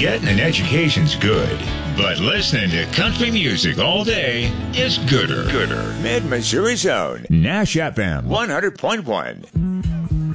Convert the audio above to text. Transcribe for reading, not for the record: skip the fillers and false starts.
Getting an education's good, but listening to country music all day is gooder. Mid-Missouri's own Nash FM 100.1.